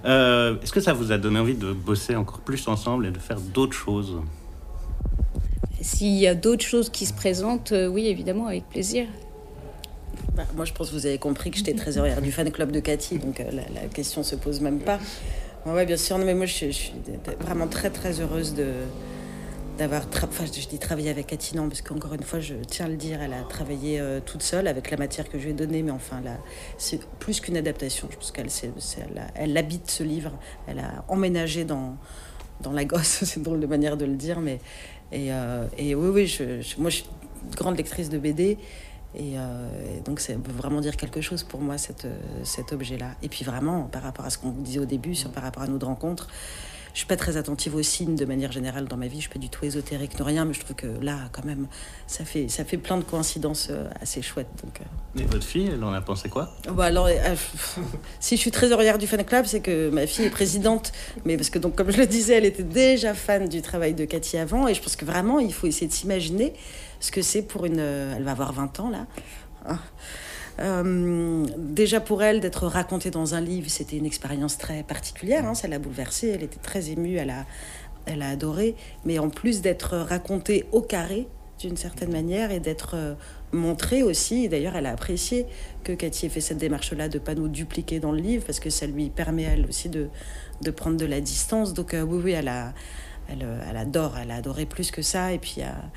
Est-ce que ça vous a donné envie de bosser encore plus ensemble et de faire d'autres choses? S'il y a d'autres choses qui se présentent, oui, évidemment, avec plaisir. Moi, je pense que vous avez compris que j'étais trésorière du fan club de Cathy, donc la question se pose même pas. Ouais, bien sûr. Non, mais moi, je suis vraiment très, très heureuse d'avoir je dis travailler avec Cathy, non, parce qu'encore une fois, je tiens à le dire, elle a travaillé toute seule avec la matière que je lui ai donnée, mais enfin, là, c'est plus qu'une adaptation. Je pense elle habite ce livre, elle a emménagé dans la gosse, c'est drôle de manière de le dire, mais... Et oui, moi, je suis une grande lectrice de BD, et donc ça veut vraiment dire quelque chose pour moi, cet objet-là. Et puis vraiment, par rapport à ce qu'on disait au début, par rapport à notre rencontre, je suis pas très attentive aux signes de manière générale dans ma vie, je suis pas du tout ésotérique ni rien, mais je trouve que là, quand même, ça fait plein de coïncidences assez chouettes. Donc, Et votre fille, elle en a pensé quoi? Alors, si je suis trésorière du fan club, c'est que ma fille est présidente, mais parce que, donc, comme je le disais, elle était déjà fan du travail de Cathy avant, et je pense que vraiment, il faut essayer de s'imaginer ce que c'est pour elle va avoir 20 ans, là. Déjà pour elle, d'être racontée dans un livre, c'était une expérience très particulière, hein, ça l'a bouleversée, elle était très émue, elle a adoré, mais en plus d'être racontée au carré, d'une certaine manière, et d'être montrée aussi, et d'ailleurs elle a apprécié que Cathy ait fait cette démarche-là, de ne pas nous dupliquer dans le livre, parce que ça lui permet à elle aussi de prendre de la distance, donc oui, elle adore, elle a adoré plus que ça, et puis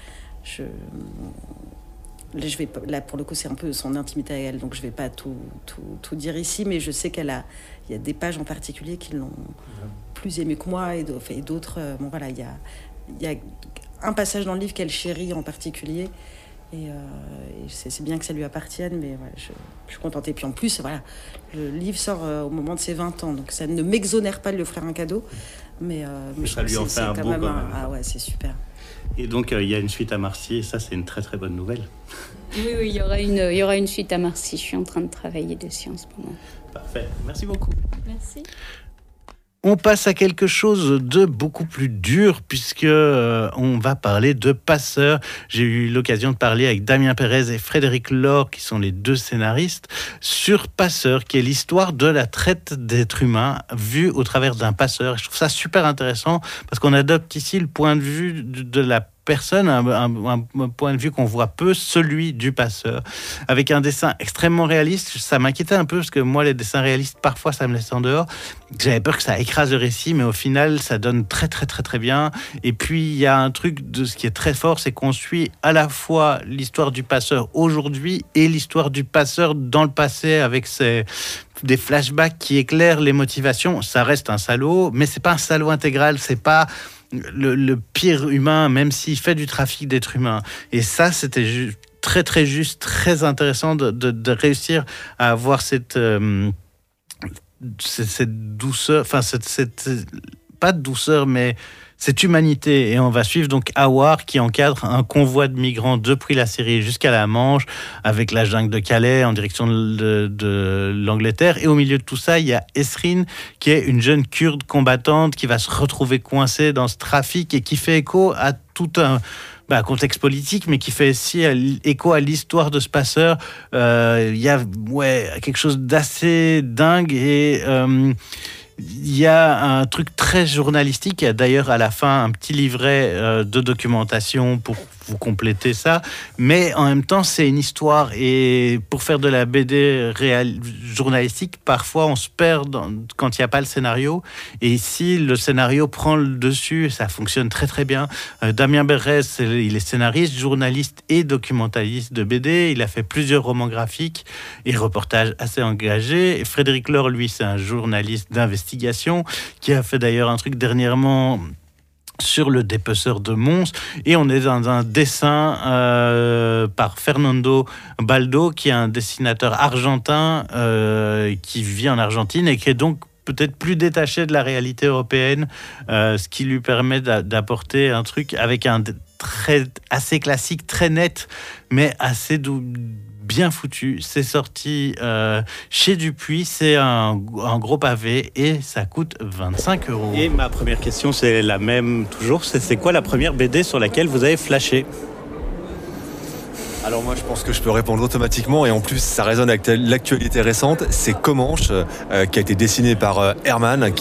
là, pour le coup, c'est un peu son intimité à elle, donc je vais pas tout dire ici, mais je sais il y a des pages en particulier qui l'ont plus aimé que moi, et d'autres. Bon, voilà, il y a un passage dans le livre qu'elle chérit en particulier, et c'est bien que ça lui appartienne, mais voilà, je suis contente. Et puis en plus, voilà, le livre sort au moment de ses 20 ans, donc ça ne m'exonère pas de lui offrir un cadeau, mais ça lui en fait un beau quand même. Ah ouais, c'est super. Et donc, il y a une suite à Marcy, et ça, c'est une très très bonne nouvelle. Oui, il y aura une suite à Marcy. Je suis en train de travailler dessus en ce moment. Parfait, merci beaucoup. Merci. On passe à quelque chose de beaucoup plus dur puisque on va parler de Passeur. J'ai eu l'occasion de parler avec Damien Pérez et Frédéric Laure, qui sont les deux scénaristes, sur Passeur, qui est l'histoire de la traite d'êtres humains vue au travers d'un passeur. Je trouve ça super intéressant parce qu'on adopte ici le point de vue de la personne, un point de vue qu'on voit peu, celui du passeur, avec un dessin extrêmement réaliste. Ça m'inquiétait un peu parce que moi, les dessins réalistes, parfois, ça me laisse en dehors. J'avais peur que ça écrase le récit, mais au final, ça donne très, très, très, très bien. Et puis, il y a un truc de ce qui est très fort, c'est qu'on suit à la fois l'histoire du passeur aujourd'hui et l'histoire du passeur dans le passé, avec des flashbacks qui éclairent les motivations. Ça reste un salaud, mais c'est pas un salaud intégral, c'est pas le pire humain, même s'il fait du trafic d'êtres humains. Et ça, c'était très très juste, très intéressant de réussir à avoir cette douceur, enfin pas de douceur, mais cette humanité. Et on va suivre donc Awar, qui encadre un convoi de migrants depuis la Syrie jusqu'à la Manche, avec la jungle de Calais en direction de l'Angleterre. Et au milieu de tout ça, il y a Esrine, qui est une jeune kurde combattante qui va se retrouver coincée dans ce trafic et qui fait écho à tout un contexte politique, mais qui fait aussi écho à l'histoire de ce passeur. Il y a quelque chose d'assez dingue, et il y a un truc très journalistique. Il y a d'ailleurs à la fin un petit livret de documentation pour vous compléter ça, mais en même temps c'est une histoire, et pour faire de la BD journalistique, parfois on se perd quand il n'y a pas le scénario, et ici le scénario prend le dessus et ça fonctionne très très bien. Damien Pérez, il est scénariste, journaliste et documentaliste de BD, il a fait plusieurs romans graphiques et reportages assez engagés. Et Frédéric Laure, lui, c'est un journaliste d'investigation qui a fait d'ailleurs un truc dernièrement sur le dépeceur de Mons, et on est dans un dessin par Fernando Baldo, qui est un dessinateur argentin qui vit en Argentine et qui est donc peut-être plus détaché de la réalité européenne, ce qui lui permet d'apporter un truc avec un trait assez classique, très net, mais assez bien foutu. C'est sorti chez Dupuis, c'est un gros pavé et ça coûte 25 €. Et ma première question, c'est la même toujours, c'est quoi la première BD sur laquelle vous avez flashé? Alors moi je pense que je peux répondre automatiquement, et en plus ça résonne avec l'actualité récente. C'est Comanche, qui a été dessiné par Herman,